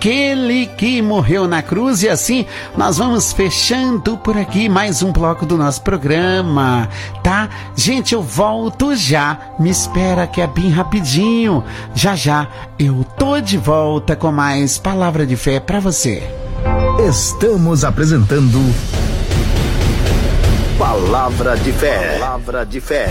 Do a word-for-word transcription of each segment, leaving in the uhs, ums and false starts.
aquele que morreu na cruz. E assim nós vamos fechando por aqui mais um bloco do nosso programa, tá? Gente, eu volto já, me espera que é bem rapidinho. Já já eu tô de volta com mais Palavra de Fé pra você. Estamos apresentando Palavra de Fé. Palavra de Fé.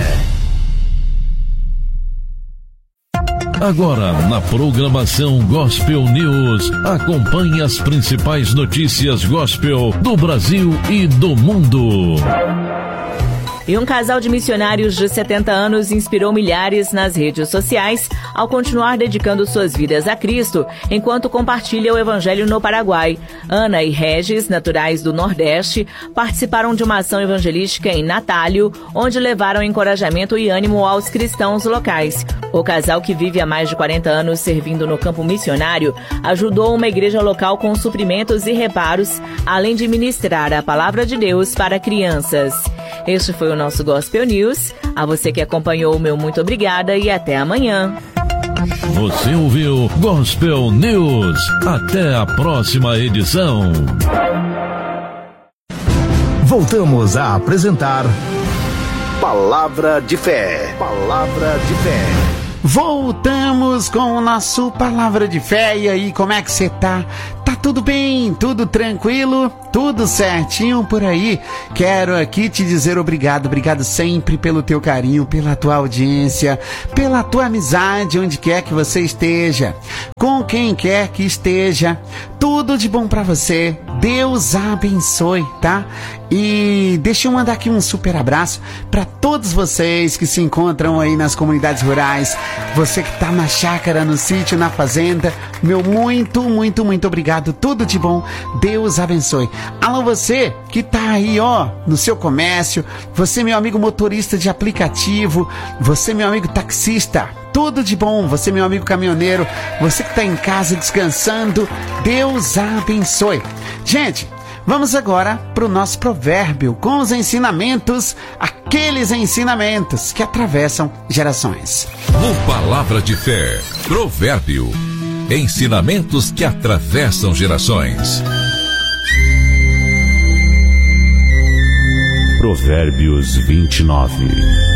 Agora, na programação Gospel News, acompanhe as principais notícias gospel do Brasil e do mundo. E um casal de missionários de setenta anos inspirou milhares nas redes sociais ao continuar dedicando suas vidas a Cristo, enquanto compartilha o Evangelho no Paraguai. Ana e Regis, naturais do Nordeste, participaram de uma ação evangelística em Natálio, onde levaram encorajamento e ânimo aos cristãos locais. O casal, que vive há mais de quarenta anos servindo no campo missionário, ajudou uma igreja local com suprimentos e reparos, além de ministrar a palavra de Deus para crianças. Este foi o nosso Gospel News. A você que acompanhou, meu muito obrigada e até amanhã. Você ouviu Gospel News. Até a próxima edição. Voltamos a apresentar Palavra de Fé. Palavra de Fé. Voltamos com o nosso Palavra de Fé. E aí, como é que você tá? Tá tudo bem? Tudo tranquilo? Tudo certinho por aí? Quero aqui te dizer obrigado, obrigado sempre pelo teu carinho, pela tua audiência, pela tua amizade, onde quer que você esteja, com quem quer que esteja, tudo de bom pra você. Deus abençoe, tá? E deixa eu mandar aqui um super abraço para todos vocês que se encontram aí nas comunidades rurais, você que tá na chácara, no sítio, na fazenda, meu muito, muito, muito obrigado, tudo de bom, Deus abençoe. Alô, você que tá aí, ó, no seu comércio, você, meu amigo motorista de aplicativo, você, meu amigo taxista, tudo de bom, você, meu amigo caminhoneiro, você que tá em casa descansando, Deus abençoe. Gente, vamos agora para o nosso provérbio com os ensinamentos, aqueles ensinamentos que atravessam gerações. No Palavra de Fé, provérbio, ensinamentos que atravessam gerações. Provérbios vinte e nove.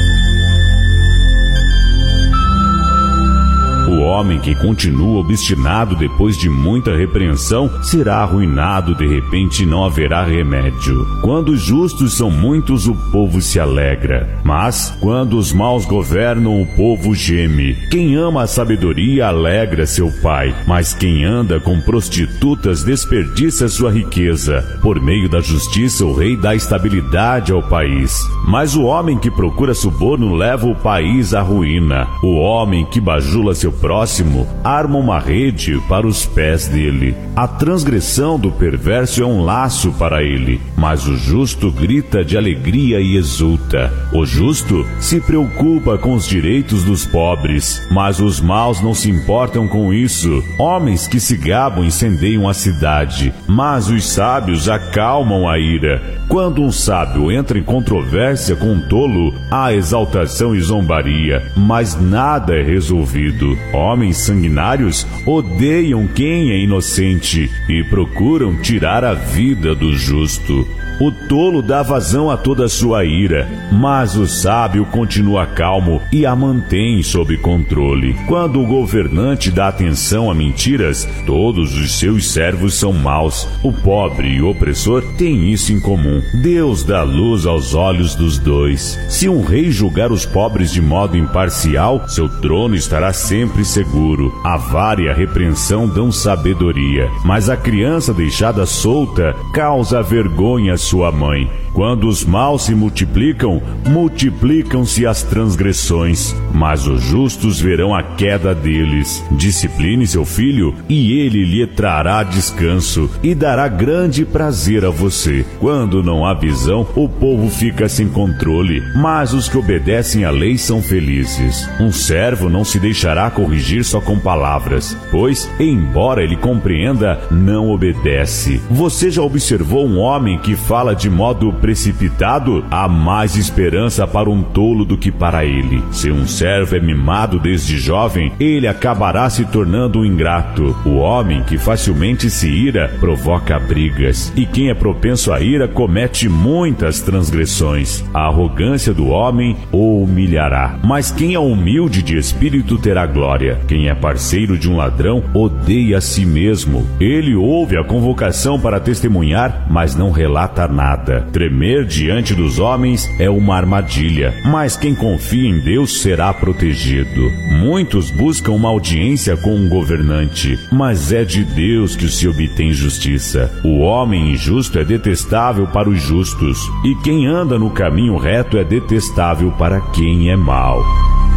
O homem que continua obstinado depois de muita repreensão será arruinado de repente e não haverá remédio. Quando os justos são muitos, o povo se alegra, mas quando os maus governam, o povo geme. Quem ama a sabedoria alegra seu pai, mas quem anda com prostitutas desperdiça sua riqueza. Por meio da justiça, o rei dá estabilidade ao país, mas o homem que procura suborno leva o país à ruína. O homem que bajula seu próximo arma uma rede para os pés dele. A transgressão do perverso é um laço para ele, mas o justo grita de alegria e exulta. O justo se preocupa com os direitos dos pobres, mas os maus não se importam com isso. Homens que se gabam incendeiam a cidade, mas os sábios acalmam a ira. Quando um sábio entra em controvérsia com um tolo, há exaltação e zombaria, mas nada é resolvido. Homens sanguinários odeiam quem é inocente e procuram tirar a vida do justo. O tolo dá vazão a toda a sua ira, mas o sábio continua calmo e a mantém sob controle. Quando o governante dá atenção a mentiras, todos os seus servos são maus. O pobre e o opressor têm isso em comum. Deus dá luz aos olhos dos dois. Se um rei julgar os pobres de modo imparcial, seu trono estará sempre seguro. A vara e a repreensão dão sabedoria, mas a criança deixada solta causa vergonha às sua mãe. Quando os maus se multiplicam, multiplicam-se as transgressões, mas os justos verão a queda deles. Discipline seu filho, e ele lhe trará descanso, e dará grande prazer a você. Quando não há visão, o povo fica sem controle, mas os que obedecem à lei são felizes. Um servo não se deixará corromper corrigir só com palavras, pois, embora ele compreenda, não obedece. Você já observou um homem que fala de modo precipitado? Há mais esperança para um tolo do que para ele. Se um servo é mimado desde jovem, ele acabará se tornando um ingrato. O homem que facilmente se ira provoca brigas, e quem é propenso à ira comete muitas transgressões. A arrogância do homem o humilhará, mas quem é humilde de espírito terá glória. Quem é parceiro de um ladrão odeia a si mesmo. Ele ouve a convocação para testemunhar, mas não relata nada. Tremer diante dos homens é uma armadilha, mas quem confia em Deus será protegido. Muitos buscam uma audiência com um governante, mas é de Deus que se obtém justiça. O homem injusto é detestável para os justos, e quem anda no caminho reto é detestável para quem é mau.